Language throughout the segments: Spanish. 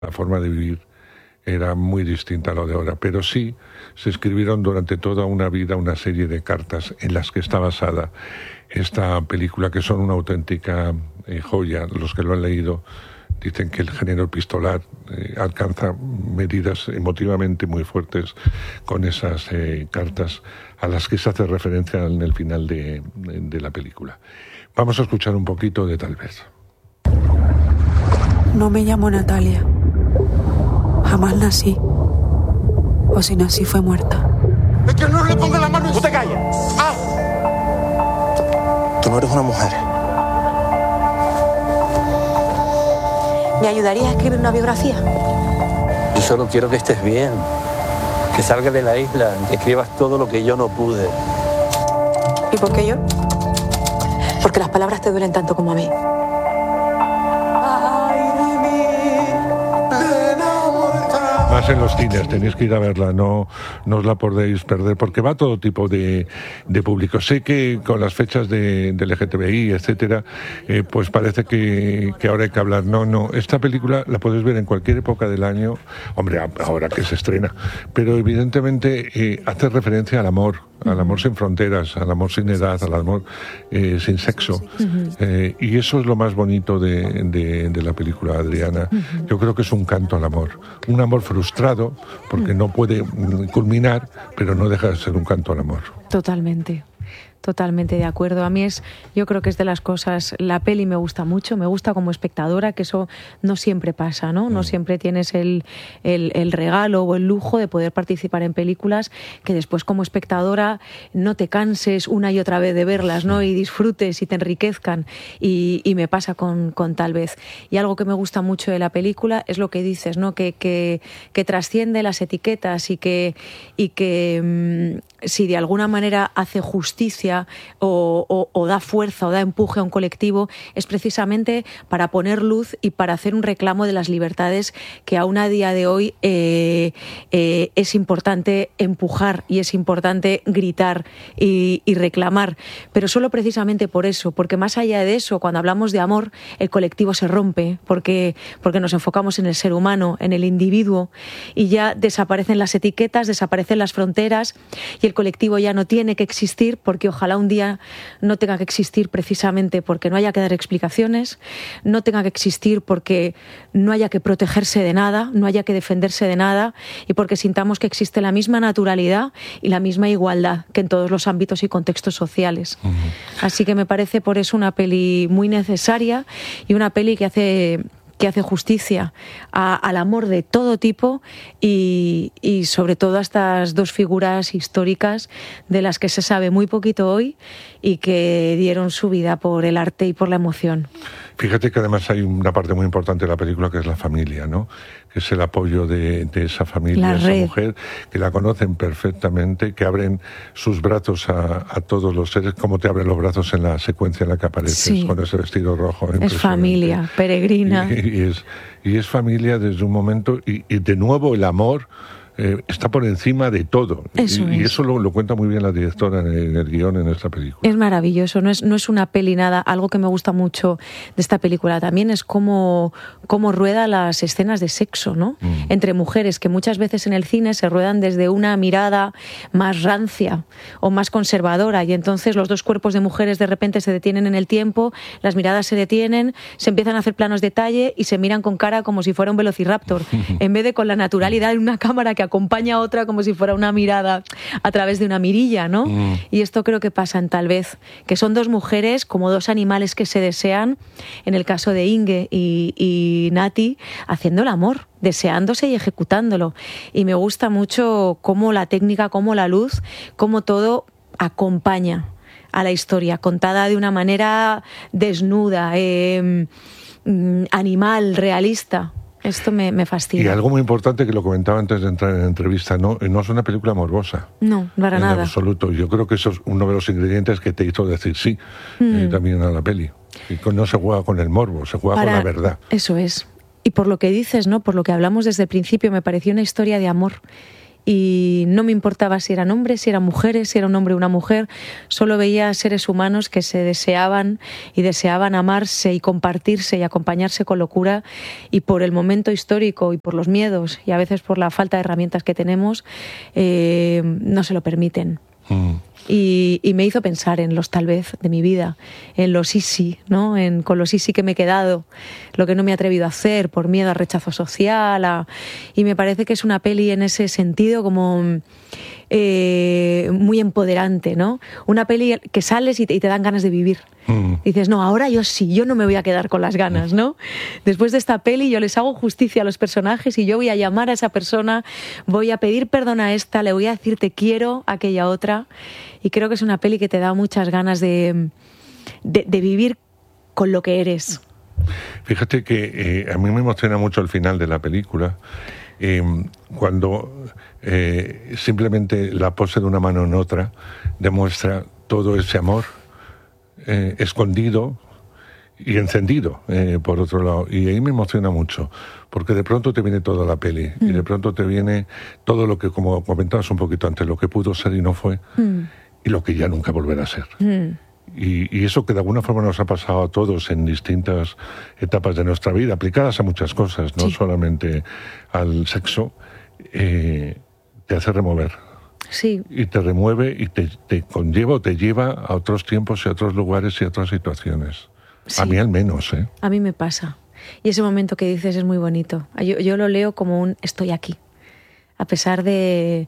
La forma de vivir era muy distinta a lo de ahora, pero sí se escribieron durante toda una vida una serie de cartas en las que está basada esta película, que son una auténtica joya. Los que lo han leído dicen que el género epistolar alcanza medidas emotivamente muy fuertes con esas cartas a las que se hace referencia en el final de la película. Vamos a escuchar un poquito de Tal vez. No me llamo Natalia. Jamás nací. O si nací fue muerta. ¡Es que no le ponga la mano! ¡Tú te callas! ¡Ah! Tú no eres una mujer. ¿Me ayudarías a escribir una biografía? Yo solo quiero que estés bien. Que salgas de la isla, que escribas todo lo que yo no pude. ¿Y por qué yo? Porque las palabras te duelen tanto como a mí. Más en los cines, tenéis que ir a verla, no os la podéis perder, porque va a todo tipo de público. Sé que con las fechas del LGTBI, etcétera, pues parece que ahora hay que hablar. No, esta película la puedes ver en cualquier época del año, hombre, ahora que se estrena, pero evidentemente hace referencia al amor sin fronteras, al amor sin edad, al amor sin sexo. Y eso es lo más bonito de la película, Adriana. Yo creo que es un canto al amor. Un amor frustrado, porque no puede culminar, pero no deja de ser un canto al amor. Totalmente de acuerdo. A mí yo creo que es de las cosas, la peli me gusta mucho, me gusta como espectadora, que eso no siempre pasa, ¿no? No siempre tienes el regalo o el lujo de poder participar en películas que después como espectadora no te canses una y otra vez de verlas, ¿no? Y disfrutes y te enriquezcan. Y me pasa con Tal vez. Y algo que me gusta mucho de la película es lo que dices, ¿no? Que trasciende las etiquetas y que si de alguna manera hace justicia o da fuerza o da empuje a un colectivo, es precisamente para poner luz y para hacer un reclamo de las libertades que aún a día de hoy es importante empujar y es importante gritar y reclamar. Pero solo precisamente por eso, porque más allá de eso, cuando hablamos de amor, el colectivo se rompe, porque nos enfocamos en el ser humano, en el individuo, y ya desaparecen las etiquetas, desaparecen las fronteras, y el colectivo ya no tiene que existir, porque ojalá un día no tenga que existir precisamente porque no haya que dar explicaciones, no tenga que existir porque no haya que protegerse de nada, no haya que defenderse de nada, y porque sintamos que existe la misma naturalidad y la misma igualdad que en todos los ámbitos y contextos sociales. Así que me parece por eso una peli muy necesaria y una peli que hace justicia al amor de todo tipo y sobre todo a estas dos figuras históricas de las que se sabe muy poquito hoy y que dieron su vida por el arte y por la emoción. Fíjate que además hay una parte muy importante de la película que es la familia, ¿no? Que es el apoyo de esa familia, esa mujer, que la conocen perfectamente, que abren sus brazos a todos los seres, como te abren los brazos en la secuencia en la que apareces, con ese vestido rojo. Es familia, peregrina. Y es familia desde un momento, y de nuevo el amor está por encima de todo. Y eso lo cuenta muy bien la directora en el guión en esta película. Es maravilloso, no es una peli nada. Algo que me gusta mucho de esta película también es cómo rueda las escenas de sexo, ¿no? Entre mujeres, que muchas veces en el cine se ruedan desde una mirada más rancia o más conservadora, y entonces los dos cuerpos de mujeres de repente se detienen en el tiempo, las miradas se detienen, se empiezan a hacer planos detalle y se miran con cara como si fuera un velociraptor, en vez de con la naturalidad de una cámara que acompaña a otra como si fuera una mirada a través de una mirilla, ¿no? Y esto creo que pasa en Tal vez, que son dos mujeres como dos animales que se desean, en el caso de Inge y Nati, haciendo el amor, deseándose y ejecutándolo. Y me gusta mucho cómo la técnica, cómo la luz, cómo todo acompaña a la historia, contada de una manera desnuda, animal, realista. Esto me fascina. Y algo muy importante que lo comentaba antes de entrar en la entrevista, no es una película morbosa. No, para nada. En absoluto. Yo creo que eso es uno de los ingredientes que te hizo decir sí también a la peli. Y no se juega con el morbo, se juega con la verdad. Eso es. Y por lo que dices, ¿no? Por lo que hablamos desde el principio, me pareció una historia de amor y no me importaba si eran hombres, si eran mujeres, si era un hombre o una mujer, solo veía seres humanos que se deseaban y deseaban amarse y compartirse y acompañarse con locura, y por el momento histórico y por los miedos y a veces por la falta de herramientas que tenemos, no se lo permiten. Y me hizo pensar en los tal vez de mi vida, en los easy, ¿no? Con los easy que me he quedado, lo que no me he atrevido a hacer por miedo al rechazo social. Y me parece que es una peli en ese sentido como muy empoderante, ¿no? Una peli que sales y te dan ganas de vivir. Dices, no, ahora yo sí, yo no me voy a quedar con las ganas, ¿no? Después de esta peli yo les hago justicia a los personajes y yo voy a llamar a esa persona, voy a pedir perdón a esta, le voy a decir te quiero a aquella otra. Y creo que es una peli que te da muchas ganas de vivir con lo que eres. Fíjate que a mí me emociona mucho el final de la película, cuando simplemente la pose de una mano en otra demuestra todo ese amor escondido y encendido, por otro lado. Y ahí me emociona mucho, porque de pronto te viene toda la peli, y de pronto te viene todo lo que, como comentabas un poquito antes, lo que pudo ser y no fue, y lo que ya nunca volverá a ser. Y eso que de alguna forma nos ha pasado a todos en distintas etapas de nuestra vida, aplicadas a muchas cosas, no solamente al sexo, te hace remover. Sí. Y te remueve y te conlleva o te lleva a otros tiempos y a otros lugares y a otras situaciones. Sí. A mí al menos, ¿eh? A mí me pasa. Y ese momento que dices es muy bonito. Yo lo leo como un estoy aquí. A pesar de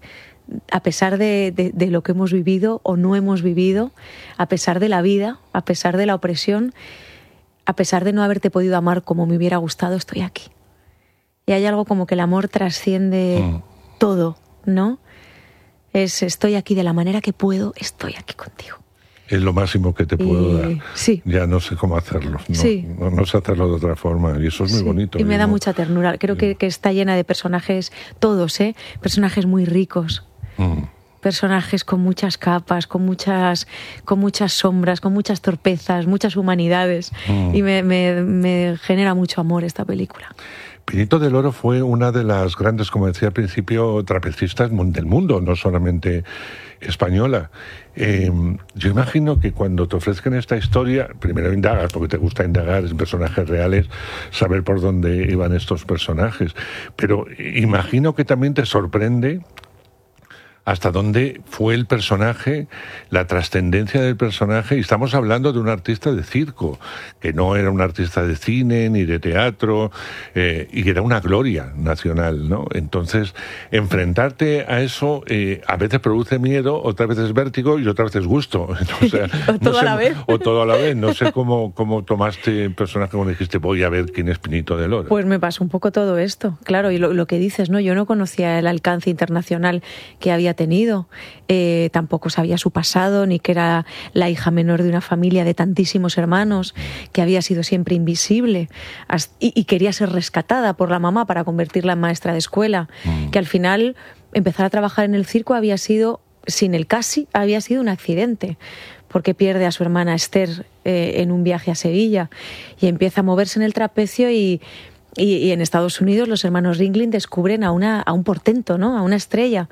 lo que hemos vivido o no hemos vivido, a pesar de la vida, a pesar de la opresión, a pesar de no haberte podido amar como me hubiera gustado, estoy aquí. Y hay algo como que el amor trasciende todo, ¿no? Estoy aquí de la manera que puedo, estoy aquí contigo. Es lo máximo que te puedo dar. Sí. Ya no sé cómo hacerlo. No sé hacerlo de otra forma. Y eso es muy bonito. Y me da mucha ternura. Creo que está llena de personajes, todos, personajes muy ricos. Personajes con muchas capas, con muchas sombras, con muchas torpezas, muchas humanidades. Y me genera mucho amor esta película. Pinito del Oro fue una de las grandes, como decía al principio, trapecistas del mundo, no solamente española. Yo imagino que cuando te ofrezcan esta historia, primero indagas, porque te gusta indagar en personajes reales, saber por dónde iban estos personajes, pero imagino que también te sorprende hasta dónde fue el personaje, la trascendencia del personaje, y estamos hablando de un artista de circo, que no era un artista de cine ni de teatro, y era una gloria nacional, ¿no? Entonces, enfrentarte a eso a veces produce miedo, otras veces vértigo y otras veces gusto. O sea, o todo a la vez. O todo a la vez. No sé cómo tomaste el personaje cuando dijiste voy a ver quién es Pinito del Oro. Pues me pasó un poco todo esto, claro, y lo que dices, ¿no? Yo no conocía el alcance internacional que había tenido, tampoco sabía su pasado, ni que era la hija menor de una familia de tantísimos hermanos, que había sido siempre invisible y quería ser rescatada por la mamá para convertirla en maestra de escuela, que al final empezar a trabajar en el circo había sido, sin el casi, había sido un accidente, porque pierde a su hermana Esther en un viaje a Sevilla y empieza a moverse en el trapecio y en Estados Unidos los hermanos Ringling descubren a un portento, ¿no? A una estrella.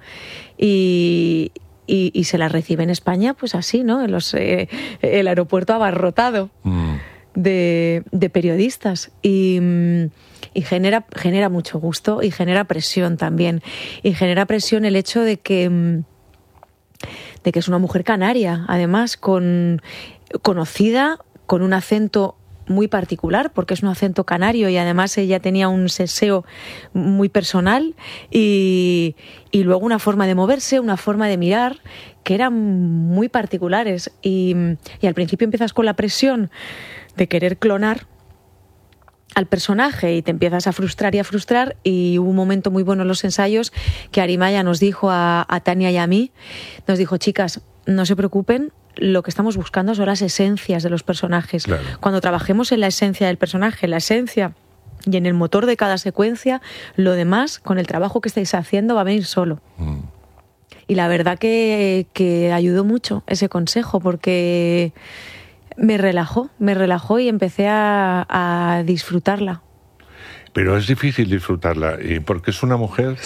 Y se la recibe en España, pues así, ¿no? El aeropuerto abarrotado de periodistas. Y genera mucho gusto y genera presión también. Y genera presión el hecho de que es una mujer canaria, además, conocida, con un acento muy particular, porque es un acento canario y además ella tenía un seseo muy personal y luego una forma de moverse, una forma de mirar que eran muy particulares y al principio empiezas con la presión de querer clonar al personaje y te empiezas a frustrar y hubo un momento muy bueno en los ensayos que Arimaya nos dijo a Tania y a mí, nos dijo, chicas, no se preocupen, lo que estamos buscando son las esencias de los personajes. Claro. Cuando trabajemos en la esencia del personaje, en la esencia y en el motor de cada secuencia, lo demás, con el trabajo que estáis haciendo, va a venir solo. Y la verdad que ayudó mucho ese consejo, porque me relajó y empecé a disfrutarla. Pero es difícil disfrutarla, porque es una mujer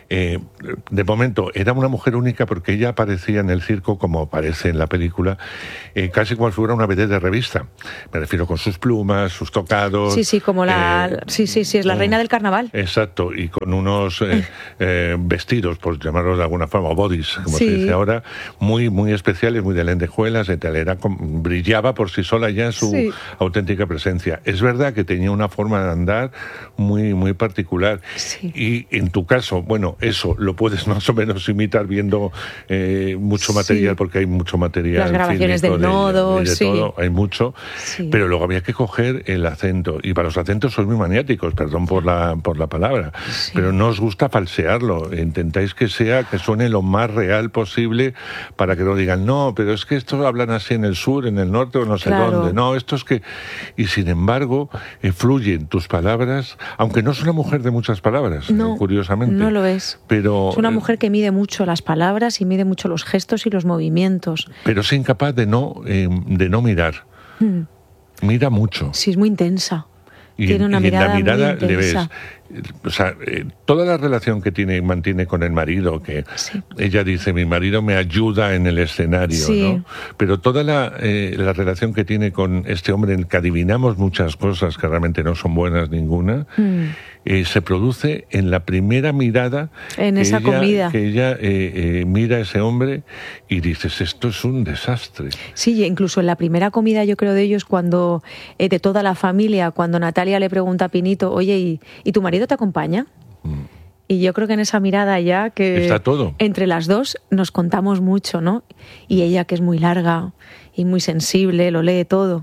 de momento era una mujer única porque ella aparecía en el circo, como aparece en la película, casi como si fuera una vedette de revista. Me refiero con sus plumas, sus tocados. Sí, como sí, es la reina del carnaval. Exacto, y con unos vestidos, por llamarlos de alguna forma, o bodies, como se dice ahora, muy, muy especiales, muy de lentejuelas, de telera, brillaba por sí sola ya en su auténtica presencia. Es verdad que tenía una forma de andar muy, muy particular. Sí. Y en tu caso, bueno, eso lo puedes más o menos imitar viendo mucho material, porque hay mucho material. Las grabaciones del Nodo, de todo, hay mucho, pero luego había que coger el acento, y para los acentos sois muy maniáticos, perdón por la palabra, pero no os gusta falsearlo, intentáis que suene lo más real posible para que no digan, no, pero es que estos hablan así en el sur, en el norte o no sé dónde, no, esto es que... Y sin embargo, fluyen tus palabras, aunque no es una mujer de muchas palabras, curiosamente. No lo es. Pero, es una mujer que mide mucho las palabras y mide mucho los gestos y los movimientos. Pero es incapaz de no mirar. Mira mucho. Sí, es muy intensa. Tiene una mirada muy intensa. Le ves, o sea, toda la relación que mantiene con el marido, que ella dice, mi marido me ayuda en el escenario, ¿no? Pero toda la relación que tiene con este hombre en el que adivinamos muchas cosas que realmente no son buenas ninguna, se produce en la primera mirada comida. Que ella mira a ese hombre y dices, esto es un desastre. Sí, incluso en la primera comida, yo creo, de ellos, cuando de toda la familia, cuando Natalia le pregunta a Pinito, oye, ¿y tu marido te acompaña? Y yo creo que en esa mirada ya que está todo. Entre las dos nos contamos mucho, ¿no? Y ella, que es muy larga y muy sensible, lo lee todo.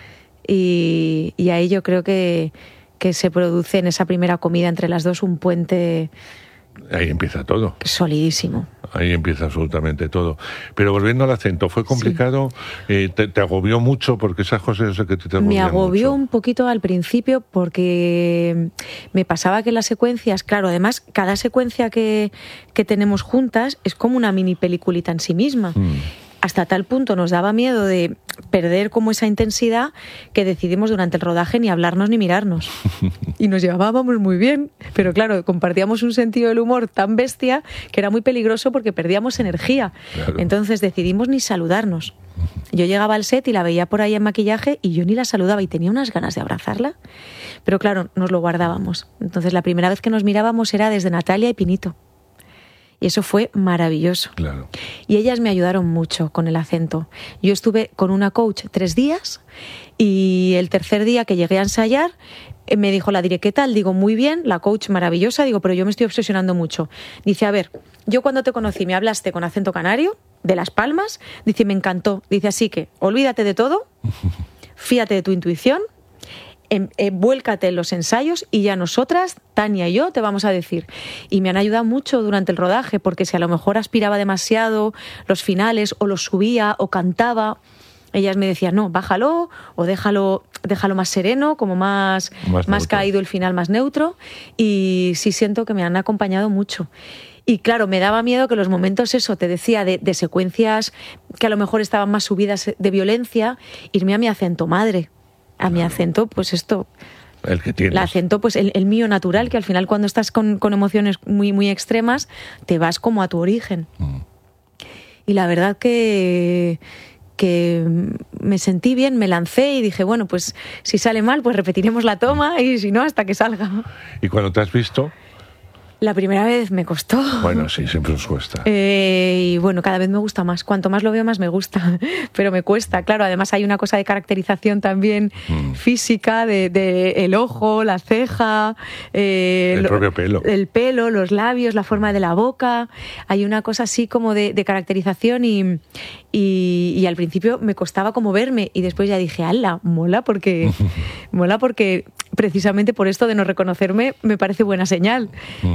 Y ahí yo creo que se produce en esa primera comida entre las dos un puente... Ahí empieza todo. Solidísimo. Ahí empieza absolutamente todo. Pero volviendo al acento, ¿fue complicado? ¿Te agobió mucho? Porque esas cosas que te agobian. Me agobió mucho. Un poquito al principio porque me pasaba que las secuencias, claro, además cada secuencia que tenemos juntas es como una mini peliculita en sí misma. Hasta tal punto nos daba miedo de perder como esa intensidad que decidimos durante el rodaje ni hablarnos ni mirarnos. Y nos llevábamos muy bien, pero claro, compartíamos un sentido del humor tan bestia que era muy peligroso porque perdíamos energía. Claro. Entonces decidimos ni saludarnos. Yo llegaba al set y la veía por ahí en maquillaje y yo ni la saludaba y tenía unas ganas de abrazarla. Pero claro, nos lo guardábamos. Entonces la primera vez que nos mirábamos era desde Natalia y Pinito. Y eso fue maravilloso. Claro. Y ellas me ayudaron mucho con el acento. Yo estuve con una coach 3 días y el tercer día que llegué a ensayar me dijo la directora, ¿qué tal? Digo, muy bien, la coach maravillosa. Digo, pero yo me estoy obsesionando mucho. Dice, a ver, yo cuando te conocí me hablaste con acento canario, de Las Palmas. Dice, me encantó. Dice, así que olvídate de todo, fíate de tu intuición, vuélcate en los ensayos y ya nosotras, Tania y yo, te vamos a decir. Y me han ayudado mucho durante el rodaje, porque si a lo mejor aspiraba demasiado los finales o los subía o cantaba, ellas me decían, no, bájalo o déjalo más sereno, como más caído el final, más neutro. Y sí siento que me han acompañado mucho. Y claro, me daba miedo que los momentos, eso, te decía, de secuencias que a lo mejor estaban más subidas de violencia, irme a mi acento madre. A mi acento, pues esto... El que tienes. El acento, pues el mío natural, que al final cuando estás con emociones muy, muy extremas, te vas como a tu origen. Y la verdad que me sentí bien, me lancé y dije, bueno, pues si sale mal, pues repetiremos la toma y si no, hasta que salga. ¿Y cuando te has visto? La primera vez me costó. Bueno, sí, siempre os cuesta. Y bueno, cada vez me gusta más. Cuanto más lo veo, más me gusta. Pero me cuesta, claro. Además hay una cosa de caracterización también física, de el ojo, la ceja... el propio pelo. El pelo, los labios, la forma de la boca. Hay una cosa así como de caracterización y al principio me costaba como verme. Y después ya dije, ¡hala! Mola porque precisamente por esto de no reconocerme me parece buena señal.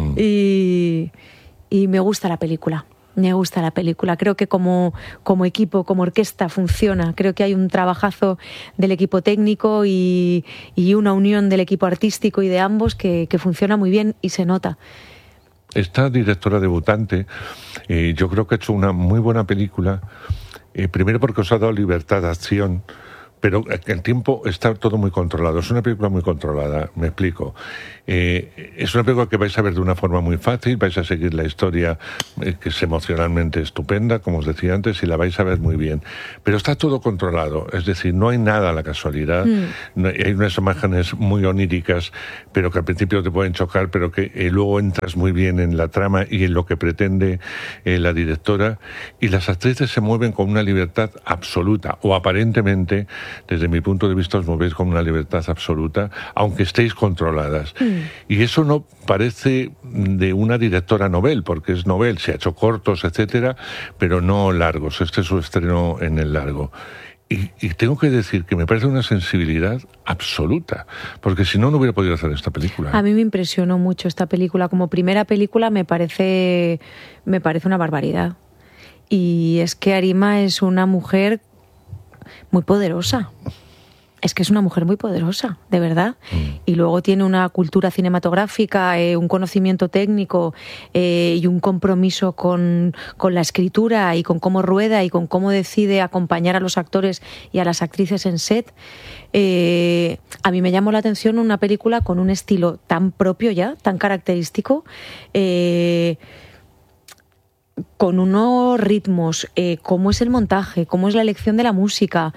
Y me gusta la película. Me gusta la película. Creo que como equipo, como orquesta funciona. Creo que hay un trabajazo del equipo técnico y una unión del equipo artístico y de ambos que funciona muy bien y se nota. Esta directora debutante, yo creo que ha hecho una muy buena película. Primero porque os ha dado libertad de acción, pero el tiempo está todo muy controlado. Es una película muy controlada, me explico. Es una película que vais a ver de una forma muy fácil, vais a seguir la historia que es emocionalmente estupenda, como os decía antes, y la vais a ver muy bien. Pero está todo controlado, es decir, no hay nada a la casualidad, hay unas imágenes muy oníricas, pero que al principio te pueden chocar, pero que luego entras muy bien en la trama y en lo que pretende la directora, y las actrices se mueven con una libertad absoluta, o aparentemente, desde mi punto de vista, os movéis con una libertad absoluta, aunque estéis controladas. Y eso no parece de una directora novel, porque es novel, se ha hecho cortos, etcétera, pero no largos. Este es su estreno en el largo. Y tengo que decir que me parece una sensibilidad absoluta, porque si no, no hubiera podido hacer esta película. A mí me impresionó mucho esta película. Como primera película me parece una barbaridad. Y es que Arima es una mujer muy poderosa. Es que es una mujer muy poderosa, de verdad. Y luego tiene una cultura cinematográfica, un conocimiento técnico y un compromiso con la escritura y con cómo rueda y con cómo decide acompañar a los actores y a las actrices en set. A mí me llamó la atención una película con un estilo tan propio ya, tan característico, con unos ritmos, cómo es el montaje, cómo es la elección de la música.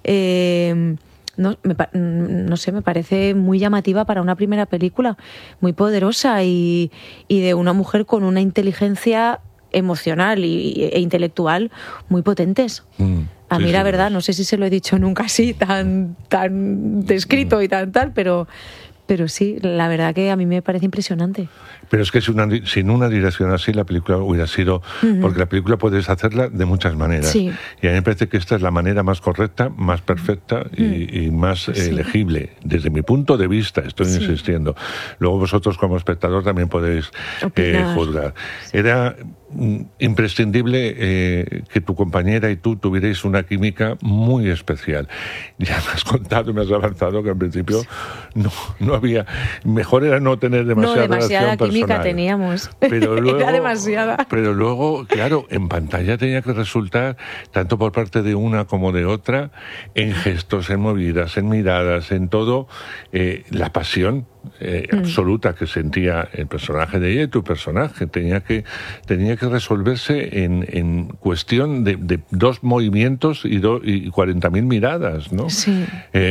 No sé, me parece muy llamativa para una primera película, muy poderosa y de una mujer con una inteligencia emocional e intelectual muy potentes. A mí la verdad, no sé si se lo he dicho nunca así, tan descrito y tan tal, pero sí, la verdad que a mí me parece impresionante. Pero es que sin una dirección así la película hubiera sido... Porque la película puedes hacerla de muchas maneras. Sí. Y a mí me parece que esta es la manera más correcta, más perfecta y más legible. Desde mi punto de vista, estoy insistiendo. Luego vosotros como espectador también podéis juzgar. Era imprescindible que tu compañera y tú tuvierais una química muy especial. Ya me has contado y me has avanzado que al principio no había... Mejor era no tener demasiada relación personal. Química teníamos. Pero luego, era demasiada. Pero luego, claro, en pantalla tenía que resultar, tanto por parte de una como de otra, en gestos, en movidas, en miradas, en todo, la pasión absoluta que sentía el personaje de ella y tu personaje. Tenía que resolverse en cuestión de dos movimientos y 40.000 miradas, ¿no? Sí.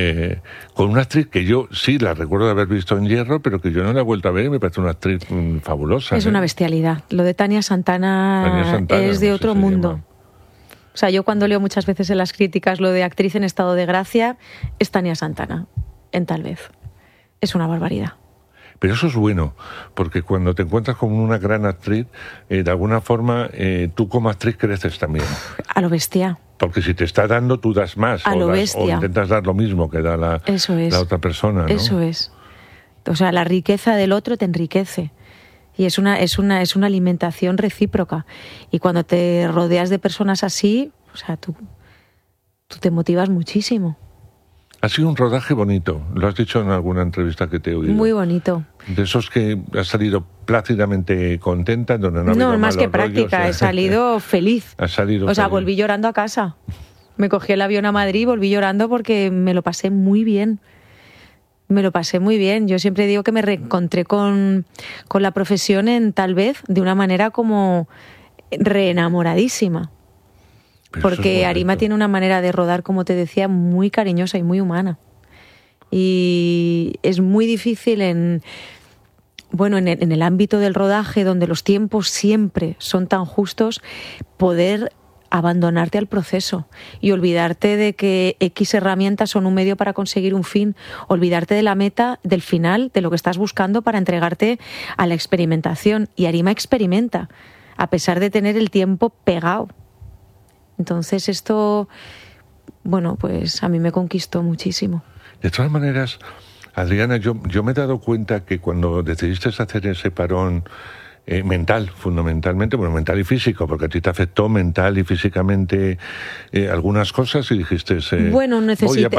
Con una actriz que yo sí la recuerdo de haber visto en Hierro, pero que yo no la he vuelto a ver y me parece una actriz fabulosa. Es una bestialidad. Lo de Tania Santana es de otro mundo. O sea, yo cuando leo muchas veces en las críticas lo de actriz en estado de gracia, es Tania Santana, en Tal vez. Es una barbaridad. Pero eso es bueno, porque cuando te encuentras con una gran actriz, de alguna forma tú como actriz creces también. A lo bestia. Porque si te está dando, tú das más. O intentas dar lo mismo que da la otra persona, ¿no? Eso es. O sea, la riqueza del otro te enriquece. Y es una alimentación recíproca. Y cuando te rodeas de personas así, o sea, tú te motivas muchísimo. Ha sido un rodaje bonito, lo has dicho en alguna entrevista que te he oído. Muy bonito. De esos que has salido plácidamente contenta, donde no ha habido más que práctica, rollos. He salido feliz. Has salido feliz. Volví llorando a casa. Me cogí el avión a Madrid y volví llorando porque me lo pasé muy bien. Yo siempre digo que me reencontré con la profesión en Tal vez de una manera como reenamoradísima. Porque Arima tiene una manera de rodar, como te decía, muy cariñosa y muy humana. Y es muy difícil en el ámbito del rodaje, donde los tiempos siempre son tan justos, poder abandonarte al proceso y olvidarte de que X herramientas son un medio para conseguir un fin, olvidarte de la meta, del final, de lo que estás buscando para entregarte a la experimentación. Y Arima experimenta, a pesar de tener el tiempo pegado. Entonces esto, pues a mí me conquistó muchísimo. De todas maneras, Adriana, yo me he dado cuenta que cuando decidiste hacer ese parón mental, fundamentalmente, bueno, mental y físico, porque a ti te afectó mental y físicamente algunas cosas y dijiste... bueno, necesité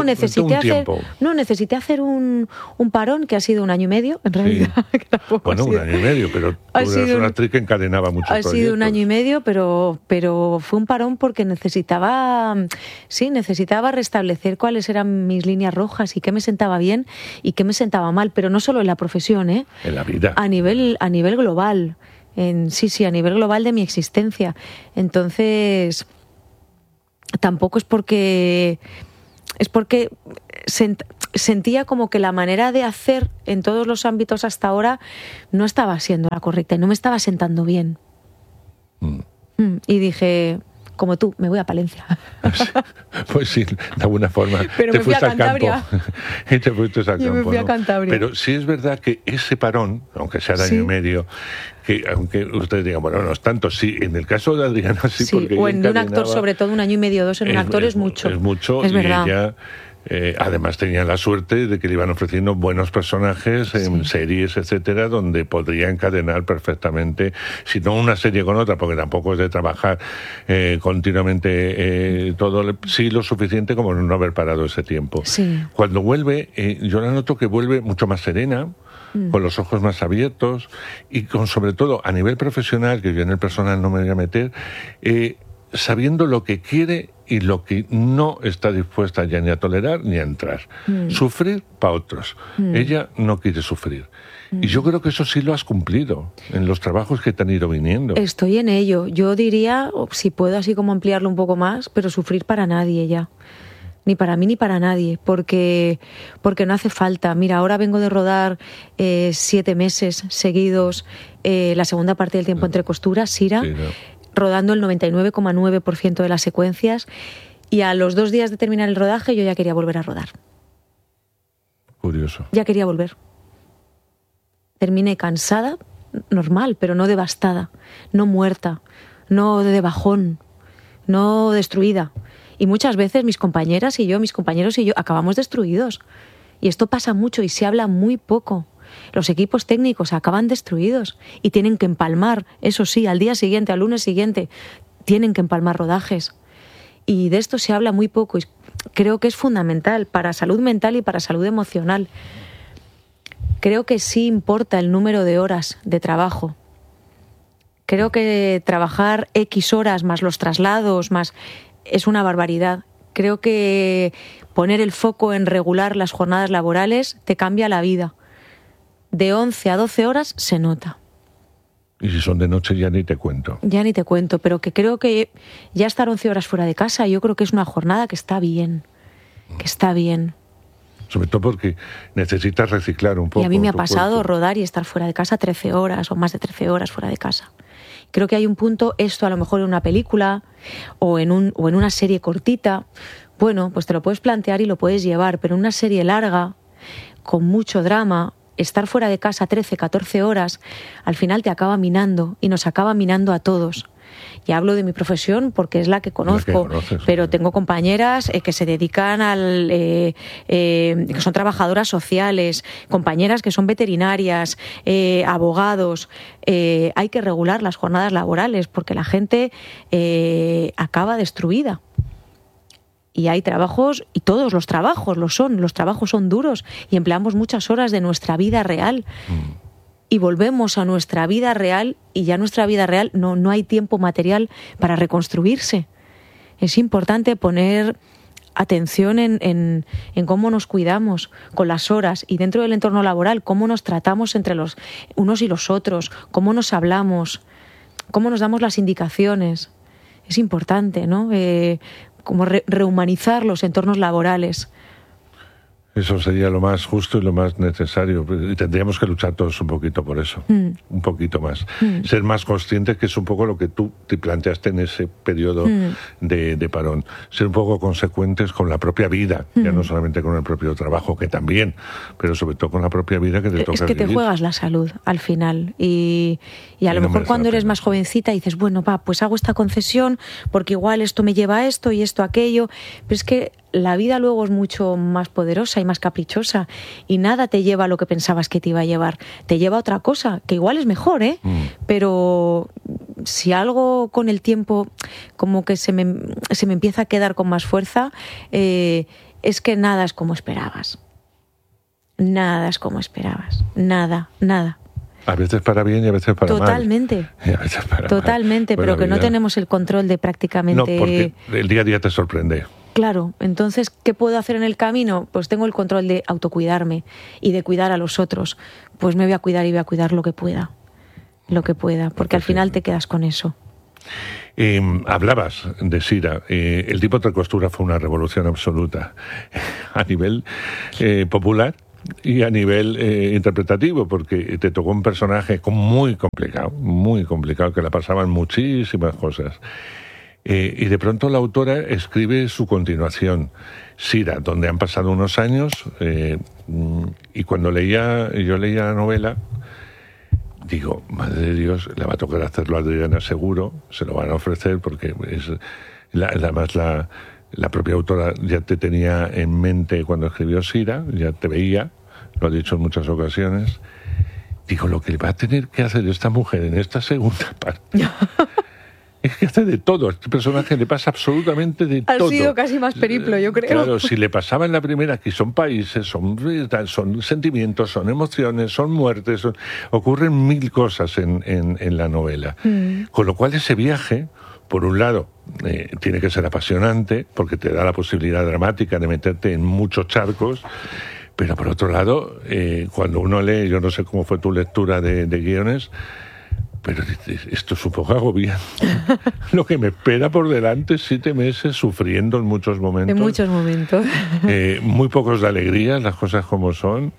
hacer un parón que ha sido 1 año y medio, en realidad. Sí. Bueno, 1 año y medio, pero tú eras una actriz que encadenaba muchos proyectos. Ha sido 1 año y medio, pero fue un parón porque necesitaba restablecer cuáles eran mis líneas rojas y qué me sentaba bien y qué me sentaba mal, pero no solo en la profesión, en la vida. A nivel global. A nivel global de mi existencia. Entonces, tampoco es porque sentía como que la manera de hacer en todos los ámbitos hasta ahora no estaba siendo la correcta y no me estaba sentando bien. Y dije, como tú, me voy a Palencia. Pues sí, de alguna forma. Pero te me fui a Cantabria. Campo. Y te fuiste al campo. Yo me fui a Cantabria. Pero sí es verdad que ese parón, aunque sea de año y medio, que aunque ustedes digan, bueno, no es tanto, sí, en el caso de Adriana sí, porque o en un actor, sobre todo 1 año y medio, 2 en un actor es mucho. Es mucho, es verdad. Y ella... además tenía la suerte de que le iban ofreciendo buenos personajes en series, etcétera, donde podría encadenar perfectamente, si no una serie con otra, porque tampoco es de trabajar continuamente sí lo suficiente como no haber parado ese tiempo. Sí. Cuando vuelve, yo la noto que vuelve mucho más serena, con los ojos más abiertos y con, sobre todo, a nivel profesional, que yo en el personal no me voy a meter, sabiendo lo que quiere y lo que no está dispuesta ya ni a tolerar ni a entrar. Sufrir para otros. Ella no quiere sufrir. Y yo creo que eso sí lo has cumplido en los trabajos que te han ido viniendo. Estoy en ello. Yo diría, si puedo así como ampliarlo un poco más, pero sufrir para nadie ya. Ni para mí ni para nadie, porque no hace falta. Mira, ahora vengo de rodar 7 meses seguidos, la segunda parte del Tiempo entre costuras, Sira. Sí, no. Rodando el 99,9% de las secuencias, y a los 2 días de terminar el rodaje yo ya quería volver a rodar. Curioso. Ya quería volver. Terminé cansada, normal, pero no devastada, no muerta, no de bajón, no destruida. Y muchas veces mis compañeros y yo acabamos destruidos. Y esto pasa mucho y se habla muy poco. Los equipos técnicos acaban destruidos y tienen que empalmar, eso sí, al día siguiente, al lunes siguiente, tienen que empalmar rodajes. Y de esto se habla muy poco y creo que es fundamental para salud mental y para salud emocional. Creo que sí importa el número de horas de trabajo. Creo que trabajar X horas más los traslados más es una barbaridad. Creo que poner el foco en regular las jornadas laborales te cambia la vida. De 11 a 12 horas se nota. Y si son de noche ya ni te cuento. Ya ni te cuento, pero que creo que ya estar 11 horas fuera de casa, yo creo que es una jornada que está bien. Que está bien. Sobre todo porque necesitas reciclar un poco. Y a mí me ha pasado rodar y estar fuera de casa 13 horas o más de 13 horas fuera de casa. Creo que hay un punto, esto a lo mejor en una película o en una serie cortita, bueno, pues te lo puedes plantear y lo puedes llevar, pero en una serie larga, con mucho drama, estar fuera de casa 13, 14 horas, al final te acaba minando y nos acaba minando a todos. Y hablo de mi profesión porque es la que conozco, pero tengo compañeras que se dedican que son trabajadoras sociales, compañeras que son veterinarias, abogados. Hay que regular las jornadas laborales porque la gente acaba destruida. Y hay trabajos, y todos los trabajos los trabajos son duros y empleamos muchas horas de nuestra vida real. Y volvemos a nuestra vida real y ya nuestra vida real no hay tiempo material para reconstruirse. Es importante poner atención en cómo nos cuidamos con las horas y dentro del entorno laboral, cómo nos tratamos entre los unos y los otros, cómo nos hablamos, cómo nos damos las indicaciones. Es importante, ¿no? Como rehumanizar los entornos laborales. Eso sería lo más justo y lo más necesario. Y tendríamos que luchar todos un poquito por eso. Un poquito más. Ser más conscientes, que es un poco lo que tú te planteaste en ese periodo de parón. Ser un poco consecuentes con la propia vida, ya no solamente con el propio trabajo, que también, pero sobre todo con la propia vida que te toca vivir. Es que te juegas la salud al final. Y a lo mejor cuando eres más jovencita dices, bueno, pues hago esta concesión porque igual esto me lleva a esto y esto a aquello. Pero es que la vida luego es mucho más poderosa y más caprichosa y nada te lleva a lo que pensabas que te iba a llevar. Te lleva a otra cosa, que igual es mejor, pero si algo con el tiempo como que se me empieza a quedar con más fuerza, es que nada es como esperabas. Nada es como esperabas. Nada. A veces para bien y a veces para Totalmente. mal. Y a veces para Totalmente, mal. pero que no vida. tenemos el control de prácticamente... No, porque el día a día te sorprende. Claro, entonces, ¿qué puedo hacer en el camino? Pues tengo el control de autocuidarme y de cuidar a los otros. Pues me voy a cuidar y voy a cuidar lo que pueda, porque al final te quedas con eso. Hablabas de Sira. El tipo de costura fue una revolución absoluta a nivel popular y a nivel interpretativo, porque te tocó un personaje muy complicado, que la pasaban muchísimas cosas. Y de pronto la autora escribe su continuación, Sira, donde han pasado unos años, y cuando yo leía la novela, digo, madre de Dios, le va a tocar hacerlo a Adriana seguro, se lo van a ofrecer, porque es además la propia autora ya te tenía en mente cuando escribió Sira, ya te veía, lo ha dicho en muchas ocasiones. Digo, lo que va a tener que hacer esta mujer en esta segunda parte es que hace de todo. A este personaje le pasa absolutamente de todo. Ha sido casi más periplo, yo creo. Claro, si le pasaba en la primera, que son países, son sentimientos, son emociones, son muertes, ocurren mil cosas en la novela. Con lo cual ese viaje, por un lado, tiene que ser apasionante, porque te da la posibilidad dramática de meterte en muchos charcos, pero por otro lado, cuando uno lee, yo no sé cómo fue tu lectura de guiones, pero esto es un poco agobiante. Lo que me espera por delante, 7 meses sufriendo en muchos momentos. En muchos momentos. Muy pocos de alegría, las cosas como son.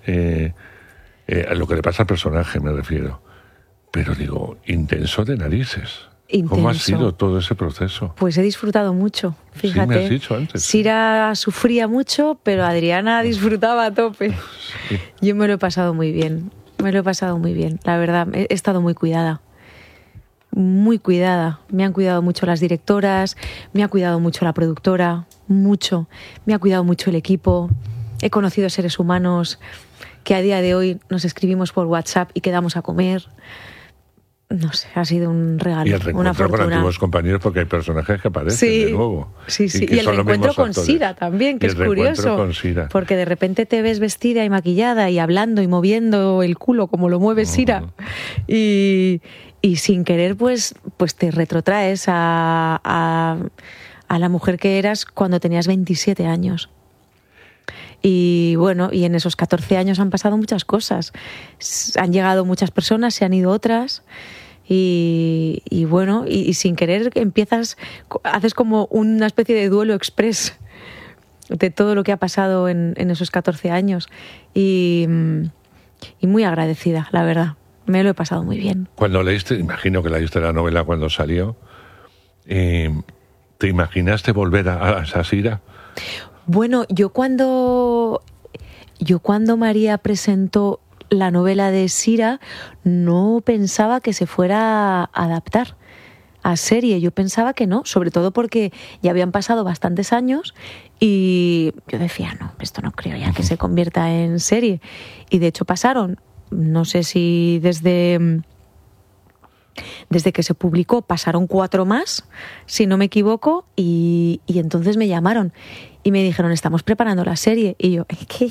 A lo que le pasa al personaje me refiero. Pero digo, intenso de narices. Intenso. ¿Cómo ha sido todo ese proceso? Pues he disfrutado mucho, fíjate. Sí, me has dicho antes. Sira sufría mucho, pero Adriana disfrutaba a tope. Sí. Yo me lo he pasado muy bien. La verdad, he estado muy cuidada. Muy cuidada. Me han cuidado mucho las directoras, me ha cuidado mucho la productora, mucho. Me ha cuidado mucho el equipo. He conocido seres humanos que a día de hoy nos escribimos por WhatsApp y quedamos a comer. No sé, ha sido un regalo, y el reencuentro una fortuna. con antiguos compañeros, porque hay personajes que aparecen de nuevo. Sí. Y el reencuentro con Sira también, que es curioso. Con Sira. Porque de repente te ves vestida y maquillada y hablando y moviendo el culo como lo mueve Sira. Y sin querer, pues te retrotraes a la mujer que eras cuando tenías 27 años. Y bueno, y en esos 14 años han pasado muchas cosas. Han llegado muchas personas, se han ido otras. Y bueno, y sin querer haces como una especie de duelo express de todo lo que ha pasado en esos 14 años. Y muy agradecida, la verdad. Me lo he pasado muy bien. Cuando leíste, imagino que leíste la novela cuando salió, ¿te imaginaste volver a esa Sira? Bueno, yo cuando María presentó la novela de Sira, no pensaba que se fuera a adaptar a serie. Yo pensaba que no, sobre todo porque ya habían pasado bastantes años y yo decía, no, esto no creo ya que se convierta en serie. Y de hecho pasaron, no sé si desde que se publicó pasaron 4 más, si no me equivoco, y entonces me llamaron y me dijeron, estamos preparando la serie. Y yo, ¿qué?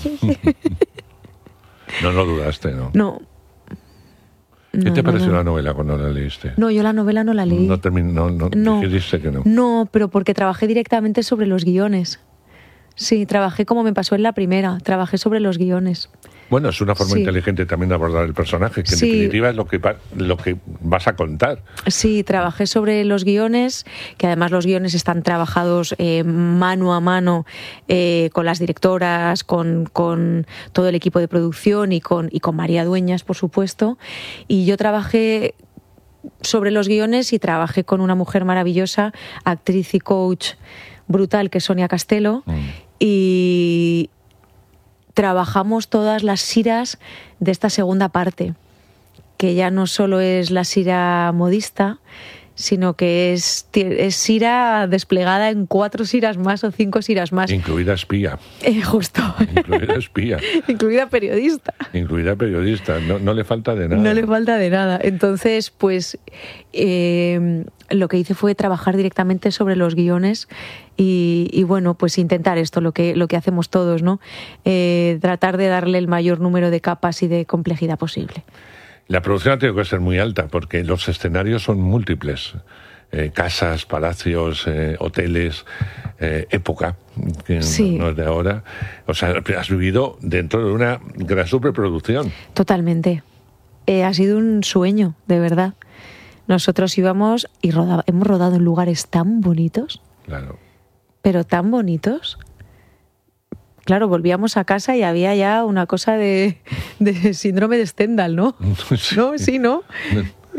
No lo dudaste, ¿no? No. ¿Qué te pareció la novela cuando la leíste? No, yo la novela no la leí. No. Dijiste que no. No, pero porque trabajé directamente sobre los guiones. Sí, trabajé como me pasó en la primera, trabajé sobre los guiones. Bueno, es una forma inteligente también de abordar el personaje, que en definitiva es lo que vas a contar. Sí, trabajé sobre los guiones, que además los guiones están trabajados mano a mano con las directoras, con todo el equipo de producción y con María Dueñas, por supuesto. Y yo trabajé sobre los guiones y trabajé con una mujer maravillosa, actriz y coach brutal, que es Sonia Castelo, y trabajamos todas las Siras de esta segunda parte, que ya no solo es la Sira modista, sino que es Sira desplegada en 4 Siras más o 5 Siras más. Incluida espía. Justo. Incluida espía. Incluida periodista. Incluida periodista. No le falta de nada. No le falta de nada. Entonces, pues lo que hice fue trabajar directamente sobre los guiones y bueno, pues intentar esto, lo que hacemos todos, ¿no? Tratar de darle el mayor número de capas y de complejidad posible. La producción ha tenido que ser muy alta porque los escenarios son múltiples. Casas, palacios, hoteles, época, que sí. No es de ahora. O sea, has vivido dentro de una gran superproducción. Totalmente. Ha sido un sueño, de verdad. Nosotros íbamos y hemos rodado en lugares tan bonitos. Claro. Pero tan bonitos. Claro, volvíamos a casa y había ya una cosa de síndrome de Stendhal, ¿no? Sí. ¿No? Sí, ¿no?